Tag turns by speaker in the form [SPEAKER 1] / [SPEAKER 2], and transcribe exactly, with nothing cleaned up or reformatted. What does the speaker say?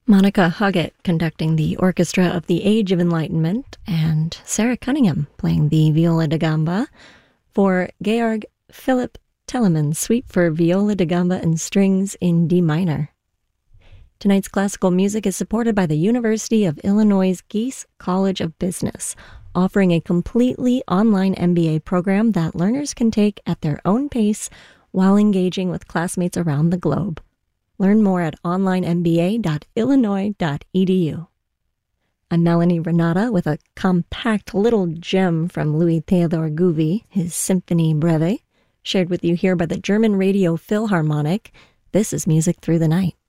[SPEAKER 1] Monica Huggett conducting the Orchestra of the Age of Enlightenment, and Sarah Cunningham playing the viola da gamba for Georg Philipp Telemann's Suite for Viola da Gamba and Strings in D minor. Tonight's classical music is supported by the University of Illinois' Gies College of Business, offering a completely online M B A program that learners can take at their own pace while engaging with classmates around the globe. Learn more at online m b a dot illinois dot e d u. I'm Melanie Renata with a compact little gem from Louis Theodore Gouvi, his Symphonie Breve, shared with you here by the German Radio Philharmonic. This is Music Through the Night.